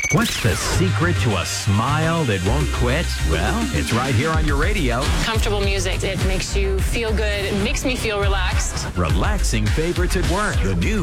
What's the secret to a smile that won't quit? Well, it's right here on your radio. Comfortable music. It makes you feel good. It makes me feel relaxed. Relaxing favorites at work. The new